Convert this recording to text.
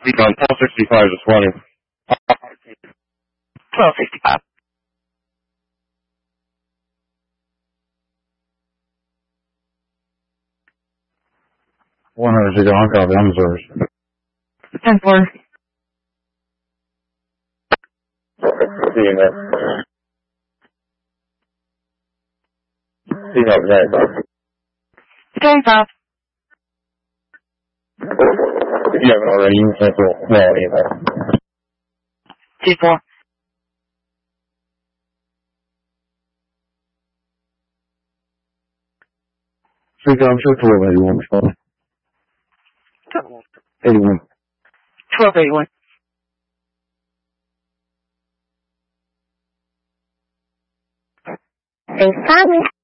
On 1265 to 20. 1265. $100 copy. I'm sorry. 10-4. See you next. See you next. Okay, Bob. If you haven't already, you can cancel well either. 2-4. I'm sure 1281. 81. 1281. They probably